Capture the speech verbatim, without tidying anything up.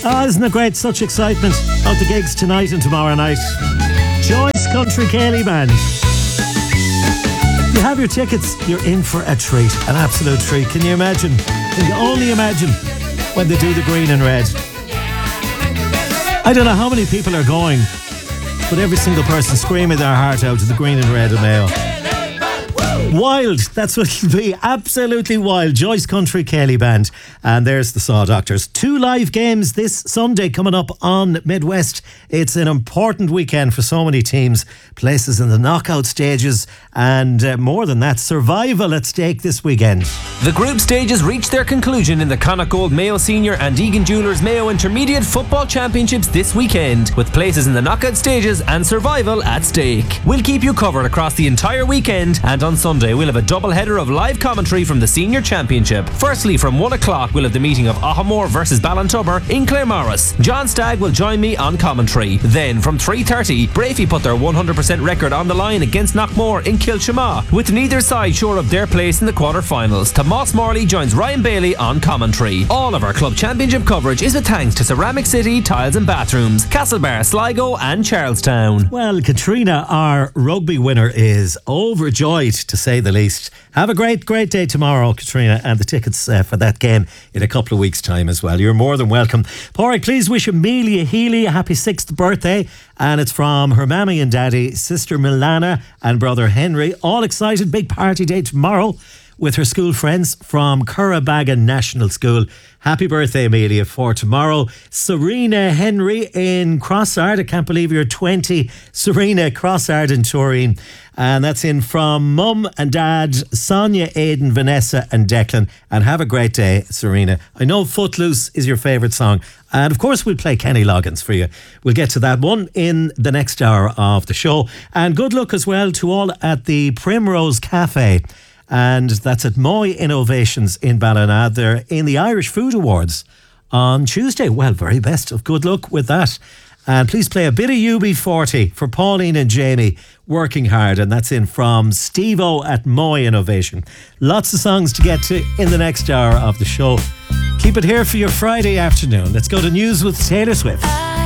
Oh, isn't it great? Such excitement about the gigs tonight and tomorrow night. Joyce Country Ceilidh Band. If you have your tickets, you're in for a treat. An absolute treat. Can you imagine? Can you only imagine when they do the green and red? I don't know how many people are going, but every single person screaming their heart out to the green and red of Mayo. Wild, that's what it'll be. Absolutely wild. Joyce Country Ceilidh Band. And there's the Saw Doctors. Two live games this Sunday coming up on Midwest. It's an important weekend for so many teams. Places in the knockout stages and uh, more than that, survival at stake this weekend. The group stages reach their conclusion in the Connacht Gold Mayo Senior and Egan Jewellers Mayo Intermediate Football Championships this weekend, with places in the knockout stages and survival at stake. We'll keep you covered across the entire weekend, and on Sunday we'll have a double header of live commentary from the Senior Championship. Firstly, from one o'clock we'll have the meeting of Ahamore versus Ballantubber in Claremorris. John Stagg will join me on commentary. Then from three thirty, Brafey put their one hundred percent record on the line against Knockmore in Kilshama, with neither side sure of their place in the quarter-finals. Tomas Morley joins Ryan Bailey on commentary. All of our club championship coverage is with thanks to Ceramic City Tiles and Bathrooms, Castlebar, Sligo and Charlestown. Well, Katrina, our rugby winner, is overjoyed to say the least. Have a great, great day tomorrow, Katrina, and the tickets uh, for that game in a couple of weeks' time as well. You're more than welcome. Porrick, please wish Amelia Healy a happy sixth birthday, and it's from her mammy and daddy, sister Milana and brother Henry. All excited, big party day tomorrow with her school friends from Currabaga National School. Happy birthday, Amelia, for tomorrow. Serena Henry in Crossard. I can't believe you're twenty. Serena Crossard in Turin. And that's in from Mum and Dad, Sonia, Aidan, Vanessa and Declan. And have a great day, Serena. I know Footloose is your favourite song. And of course we'll play Kenny Loggins for you. We'll get to that one in the next hour of the show. And good luck as well to all at the Primrose Cafe. And that's at Moy Innovations in Ballina. They're in the Irish Food Awards on Tuesday. Well, very best of good luck with that. And please play a bit of U B forty for Pauline and Jamie, Working Hard. And that's in from Steve-O at Moy Innovation. Lots of songs to get to in the next hour of the show. Keep it here for your Friday afternoon. Let's go to news with Taylor Swift.